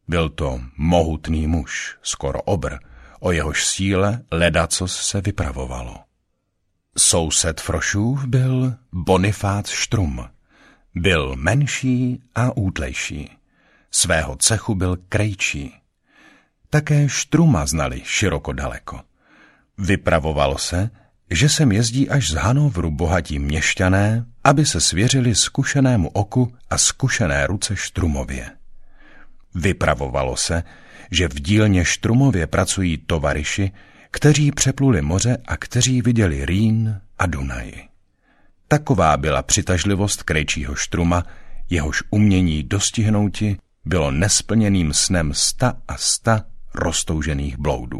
Byl to mohutný muž, skoro obr, o jehož síle ledacos se vypravovalo. Soused Frošův byl Bonifác Štrum. Byl menší a útlejší. Svého cechu byl krejčí. Také Štruma znali široko daleko. Vypravovalo se, že sem jezdí až z Hanovru bohatí měšťané, aby se svěřili zkušenému oku a zkušené ruce Štrumově. Vypravovalo se, že v dílně Štrumově pracují tovaryši, kteří přepluli moře a kteří viděli Rýn a Dunaj. Taková byla přitažlivost krejčího Štruma, jehož umění dostihnouti bylo nesplněným snem 100 a 100 roztoužených bloudů.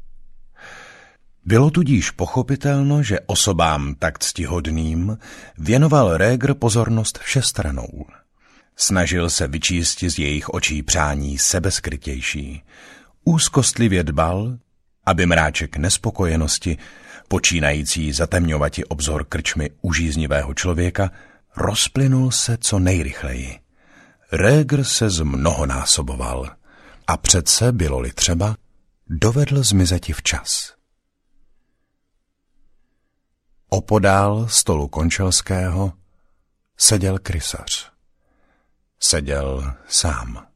Bylo tudíž pochopitelno, že osobám tak ctihodným věnoval Régr pozornost všestrannou. Snažil se vyčístit z jejich očí přání sebeskrytější. Úzkostlivě dbal, aby mráček nespokojenosti, počínající zatemňovati obzor krčmy užíznivého člověka, rozplynul se co nejrychleji. Régr se zmnohonásoboval a přece, bylo-li třeba, dovedl zmizeti včas. Opodál stolu Končelského seděl krysař. Seděl sám.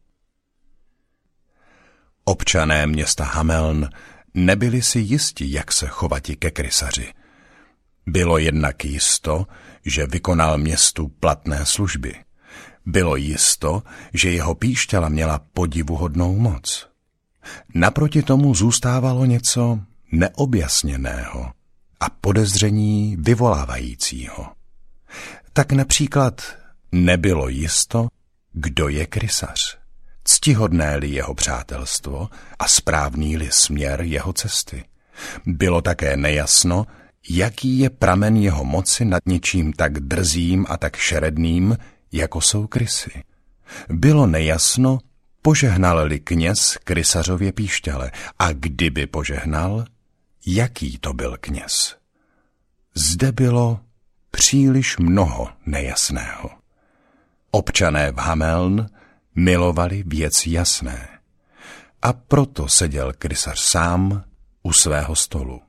Občané města Hameln nebyli si jisti, jak se chovati ke krysaři. Bylo jednak jisto, že vykonal městu platné služby. Bylo jisto, že jeho píšťala měla podivuhodnou moc. Naproti tomu zůstávalo něco neobjasněného a podezření vyvolávajícího. Tak například nebylo jisto, kdo je krysař, ctihodné-li jeho přátelstvo a správný-li směr jeho cesty. Bylo také nejasno, jaký je pramen jeho moci nad něčím tak drzým a tak šeredným, jako jsou krysy. Bylo nejasno, požehnal-li kněz krysařově píšťale a kdyby požehnal, jaký to byl kněz. Zde bylo příliš mnoho nejasného. Občané v Hameln milovali věci jasné a proto seděl krysař sám u svého stolu.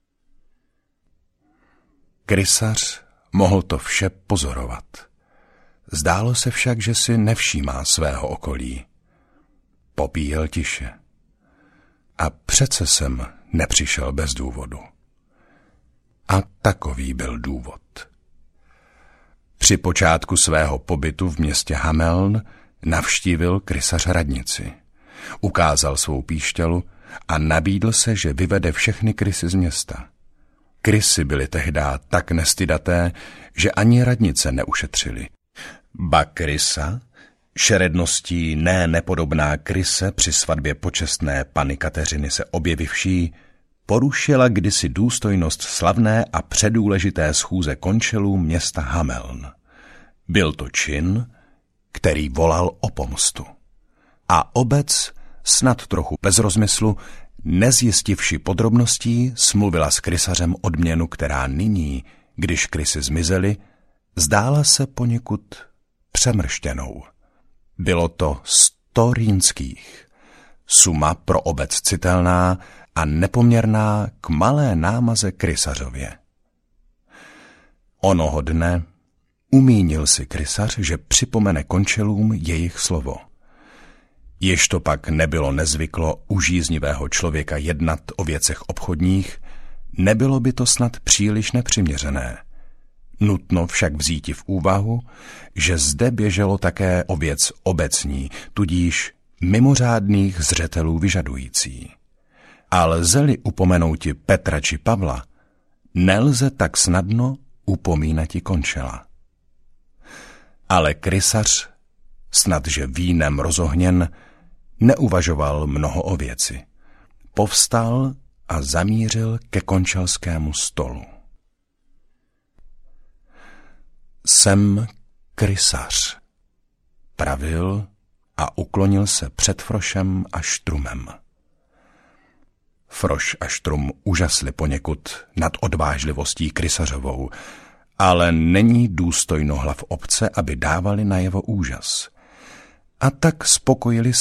Krysař mohl to vše pozorovat. Zdálo se však, že si nevšímá svého okolí. Popíjel tiše. A přece jsem nepřišel bez důvodu. A takový byl důvod. Při počátku svého pobytu v městě Hameln navštívil krysař radnici. Ukázal svou píšťalu a nabídl se, že vyvede všechny krysy z města. Krysy byly tehdá tak nestydaté, že ani radnice neušetřili. Ba krysa, šeredností nepodobná kryse při svatbě počestné Panny Kateřiny se objevivší, porušila kdysi důstojnost slavné a předůležité schůze končelů města Hameln. Byl to čin, který volal o pomstu. A obec, snad trochu bez rozmyslu, nezjistivši podrobností, smluvila s krysařem odměnu, která nyní, když krysy zmizely, zdála se poněkud přemrštěnou. Bylo to 100 rýnských, suma pro obec citelná a nepoměrná k malé námaze krysařově. Onoho dne umínil si krysař, že připomene končelům jejich slovo. Jež to pak nebylo nezvyklo u žíznivého člověka jednat o věcech obchodních, nebylo by to snad příliš nepřiměřené. Nutno však vzíti v úvahu, že zde běželo také o věc obecní, tudíž mimořádných zřetelů vyžadující. A lze-li upomenouti Petra či Pavla, nelze tak snadno upomínati končela. Ale krysař, snadže vínem rozohněn, neuvažoval mnoho o věci. Povstal a zamířil ke končelskému stolu. Jsem krysař, pravil a uklonil se před Frošem a Štrumem. Froš a Štrum užasli poněkud nad odvážlivostí krysařovou, ale není důstojno hlav obce, aby dávali najevo úžas. A tak spokojili